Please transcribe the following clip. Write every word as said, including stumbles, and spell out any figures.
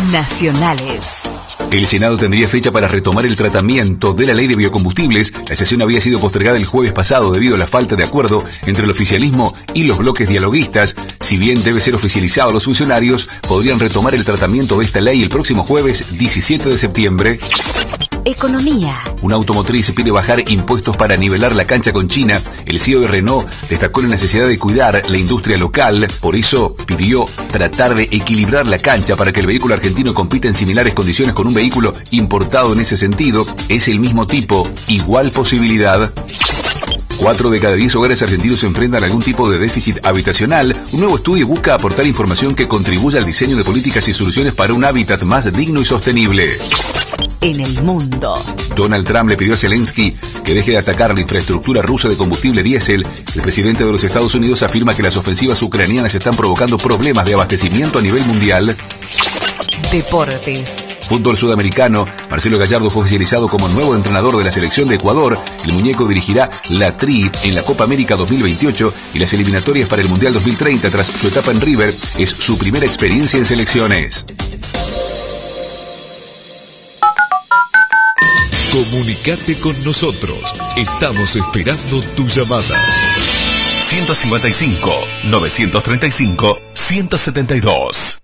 nacionales. El Senado tendría fecha para retomar el tratamiento de la ley de biocombustibles. La sesión había sido postergada el jueves pasado debido a la falta de acuerdo entre el oficialismo y los bloques dialoguistas. Si bien debe ser oficializado, los funcionarios podrían retomar el tratamiento de esta ley el próximo jueves diecisiete de septiembre. Economía. Una automotriz pide bajar impuestos para nivelar la cancha con China. El C E O de Renault destacó la necesidad de cuidar la industria local. Por eso pidió tratar de equilibrar la cancha para que el vehículo argentino compita en similares condiciones con un vehículo importado en ese sentido. Es el mismo tipo, igual posibilidad. Cuatro de cada diez hogares argentinos enfrentan algún tipo de déficit habitacional. Un nuevo estudio busca aportar información que contribuya al diseño de políticas y soluciones para un hábitat más digno y sostenible. En el mundo. Donald Trump le pidió a Zelensky que deje de atacar la infraestructura rusa de combustible diésel. El presidente de los Estados Unidos afirma que las ofensivas ucranianas están provocando problemas de abastecimiento a nivel mundial. Deportes. Fútbol sudamericano. Marcelo Gallardo fue oficializado como nuevo entrenador de la selección de Ecuador. El muñeco dirigirá la Tri en la Copa América dos mil veintiocho y las eliminatorias para el Mundial dos mil treinta. Tras su etapa en River, es su primera experiencia en selecciones. Comunicate con nosotros. Estamos esperando tu llamada. ciento cincuenta y cinco, novecientos treinta y cinco, ciento setenta y dos.